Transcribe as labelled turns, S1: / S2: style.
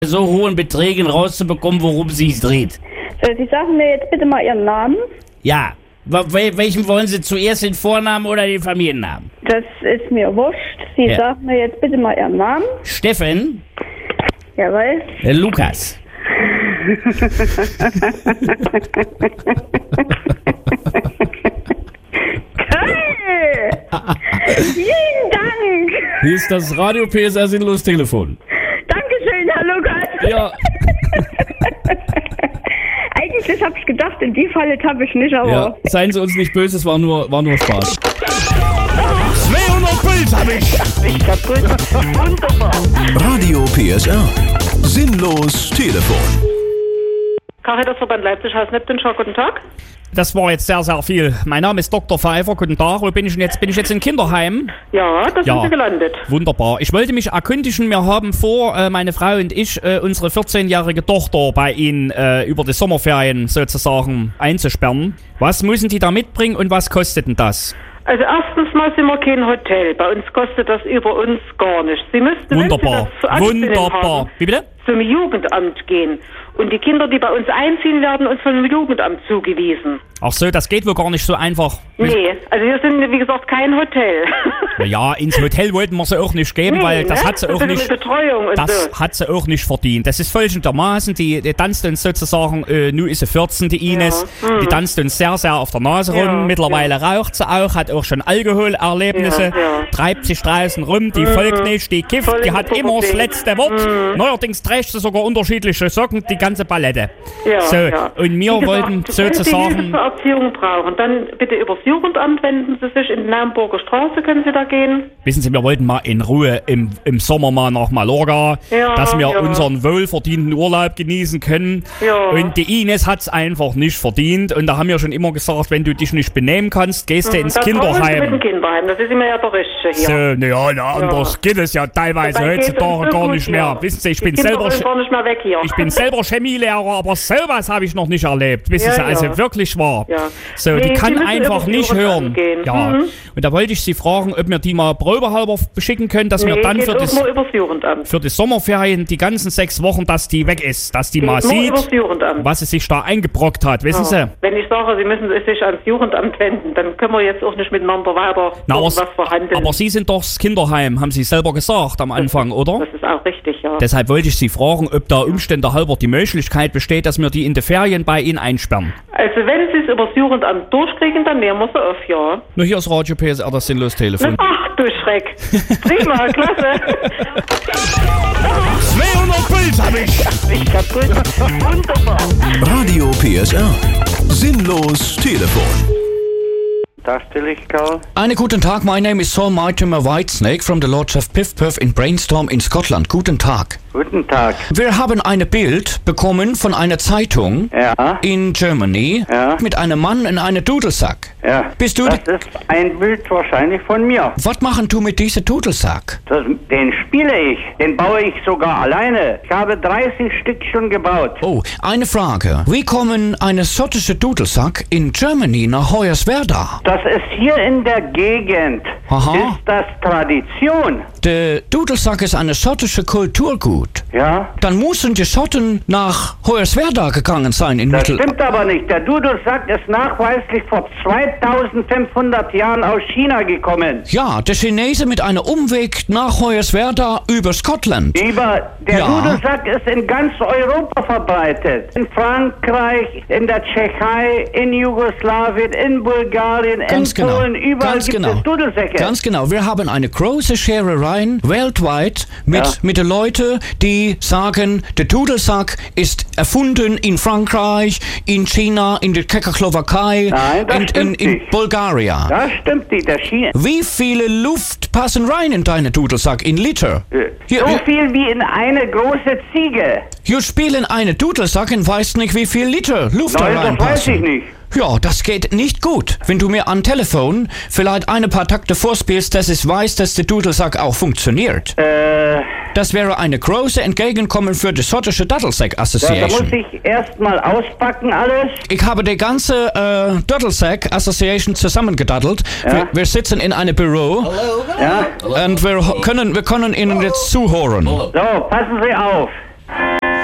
S1: so hohen Beträgen rauszubekommen, worum es sich dreht.
S2: So, Sie sagen mir jetzt bitte mal Ihren Namen.
S1: Ja. Welchen wollen Sie zuerst, den Vornamen oder den Familiennamen?
S2: Das ist mir wurscht. Sie sagen mir jetzt bitte mal Ihren Namen.
S1: Steffen.
S2: Jawohl.
S1: Lukas.
S2: Toll! Vielen Dank!
S1: Hier ist das Radio PSR Sinnlos Telefon.
S2: Dankeschön, Herr Lukas.
S1: Ja.
S2: Eigentlich habe ich gedacht, in die Falle tappe ich nicht, aber...
S1: Ja, seien Sie uns nicht böse, es war nur Spaß. 200 Puls habe ich!
S2: Ich kaputt. Wunderbar.
S3: Radio PSR. Sinnlos Telefon.
S4: Caritasverband Leipzig, Haus-Neptunschau, guten Tag.
S1: Das war jetzt sehr, sehr viel. Mein Name ist Dr. Pfeiffer, guten Tag. Wo bin ich denn jetzt? Bin ich jetzt in Kinderheim?
S4: Ja, da sind Sie gelandet.
S1: Wunderbar. Ich wollte mich erkundigen, wir haben vor, meine Frau und ich, unsere 14-jährige Tochter bei Ihnen über die Sommerferien sozusagen einzusperren. Was müssen die da mitbringen und was kostet denn das?
S4: Also erstens mal sind wir kein Hotel. Bei uns kostet das über uns gar nichts. Sie müssten,
S1: Wunderbar.
S4: wenn Sie das zu
S1: Wunderbar. Wie bitte?
S4: zum Jugendamt gehen. Und die Kinder, die bei uns einziehen, werden uns vom Jugendamt zugewiesen.
S1: Ach so, das geht wohl gar nicht so einfach.
S4: Nee, also wir sind, wie gesagt, kein Hotel.
S1: Ja, ins Hotel wollten wir sie auch nicht geben,
S4: Nee,
S1: weil das
S4: ne?
S1: hat sie
S4: Das
S1: auch
S4: ist
S1: nicht.
S4: mit Betreuung und
S1: Das
S4: so.
S1: hat sie auch nicht verdient. Das ist folgendermaßen, die tanzt uns sozusagen, nun ist sie 14, die Ines, die tanzt uns sehr, sehr auf der Nase rum. Mittlerweile raucht sie auch, hat auch schon Alkoholerlebnisse, treibt sich draußen rum, die folgt nicht, die kifft,
S4: Voll
S1: die
S4: in
S1: hat
S4: der
S1: immer das
S4: Pubertät.
S1: letzte Wort. Neuerdings trägt sie sogar unterschiedliche Socken, die ganze Palette.
S4: Ja,
S1: So,
S4: ja.
S1: und wir
S4: Wie gesagt,
S1: wollten
S4: wenn Sie Hilfe
S1: sozusagen...
S4: zur Erziehung brauchen, dann bitte übers Jugendamt wenden Sie sich. In Naumburger Straße können Sie da gehen.
S1: Wissen Sie, wir wollten mal in Ruhe im Sommer mal nach Mallorca,
S4: Ja,
S1: dass wir
S4: ja.
S1: unseren wohlverdienten Urlaub genießen können.
S4: Ja.
S1: Und die Ines hat's einfach nicht verdient. Und da haben wir schon immer gesagt, wenn du dich nicht benehmen kannst, gehst du ins
S4: Das brauchen Sie mit dem
S1: Kinderheim.
S4: Kinderheim, das ist immer ja der Richtige
S1: So,
S4: hier.
S1: naja, anders geht es ja teilweise
S4: Dabei geht's
S1: heutzutage
S4: uns so
S1: gar
S4: gut
S1: nicht mehr.
S4: hier.
S1: Wissen Sie, ich
S4: Die
S1: bin
S4: Kinder
S1: selber...
S4: wollen gar nicht mehr weg hier.
S1: Ich bin selber Chemielehrer, aber sowas habe ich noch nicht erlebt. Wissen Sie,
S4: Ja,
S1: also
S4: ja.
S1: wirklich wahr.
S4: Ja.
S1: So,
S4: Nee,
S1: die
S4: Sie
S1: kann
S4: müssen
S1: einfach
S4: übers
S1: nicht
S4: Jugendamt
S1: hören.
S4: gehen.
S1: Ja.
S4: Mhm.
S1: Und da wollte ich Sie fragen, ob wir die mal probehalber beschicken können, dass wir dann
S4: geht
S1: für
S4: auch
S1: das...
S4: nur übers Jugendamt.
S1: für die Sommerferien die ganzen 6 Wochen, dass die weg ist, dass die
S4: Geht
S1: mal
S4: nur
S1: sieht,
S4: übers Jugendamt.
S1: was sie sich da eingebrockt hat, wissen Sie?
S4: Wenn ich sage, Sie müssen sich ans Jugendamt wenden, dann können wir jetzt auch nicht miteinander weiter
S1: Na,
S4: was verhandeln.
S1: aber Sie sind doch das Kinderheim, haben Sie selber gesagt am Anfang, oder?
S4: Das ist auch richtig, ja.
S1: Deshalb wollte ich Sie fragen, ob da Umstände halber die Möglichkeit besteht, dass wir die in die Ferien bei Ihnen einsperren.
S4: Also wenn Sie es übers Jugendamt durchkriegen, dann nehmen wir sie auf, ja.
S1: Nur hier ist Radio PSR, das sinnlos Telefon.
S4: Ach du Schreck. Prima, klasse.
S1: 200 Puls habe ich!
S4: Ich kaputt. Wunderbar.
S3: Radio PSR. Sinnlos Telefon.
S5: Darstellig, Karl.
S6: Einen guten Tag, my name is Saul Mortimer Whitesnake from the Lords of Piff Puff in Brainstorm in Scotland. Guten Tag.
S5: Guten Tag.
S6: Wir haben ein Bild bekommen von einer Zeitung
S5: Ja,
S6: in Germany
S5: Ja.
S6: mit einem Mann in einem Dudelsack.
S5: ja.
S6: Bist du
S5: das ist ein Bild wahrscheinlich von mir.
S6: Was machen du mit diesem Dudelsack?
S5: Den spiele ich. Den baue ich sogar alleine. Ich habe 30 Stück schon gebaut.
S6: Oh, eine Frage. Wie kommen eine schottische Dudelsack in Germany nach Hoyerswerda?
S5: Das ist hier in der Gegend.
S6: Aha.
S5: Ist das Tradition?
S6: Der Dudelsack ist eine schottische Kulturgut.
S5: Ja.
S6: Dann müssen die Schotten nach Hoyerswerda gegangen sein in
S5: Das
S6: Mittel...
S5: stimmt aber nicht. Der Dudelsack ist nachweislich vor 2500 Jahren aus China gekommen.
S6: Ja, der Chinese mit einem Umweg nach Hoyerswerda über Scotland.
S5: Der
S6: Ja.
S5: Dudelsack ist in ganz Europa verbreitet. In Frankreich, in der Tschechei, in Jugoslawien, in Bulgarien,
S6: Ganz
S5: in
S6: genau.
S5: Polen, überall
S6: Ganz
S5: gibt
S6: genau.
S5: es Dudelsäcke.
S6: Ganz genau. Wir haben eine große Scherereien weltweit mit den Leuten, die sagen, der Dudelsack ist erfunden in Frankreich, in China, in der Tschechoslowakei,
S5: Nein, das
S6: in
S5: stimmt nicht.
S6: Bulgarien.
S5: Das stimmt nicht. Der China.
S6: Wie viele Luft passen rein in deinen Dudelsack in Liter?
S5: So viel wie in eine große Ziege.
S6: Wir spielen einen Dudelsack und weißt nicht, wie viel Liter Luft da
S5: Nein, das weiß
S6: reinpassen.
S5: ich nicht.
S6: Ja, das geht nicht gut. Wenn du mir am Telefon vielleicht ein paar Takte vorspielst, dass ich weiß, dass der Dudelsack auch funktioniert. Das wäre eine große Entgegenkommen für die schottische Dudelsack
S5: Da
S6: Association.
S5: muss ich erstmal auspacken alles.
S6: Ich habe die ganze Dudelsack Association zusammengedaddelt.
S5: Ja.
S6: Wir sitzen in einem Büro
S5: Ja.
S6: und wir können Ihnen jetzt zuhören.
S5: So, passen Sie auf.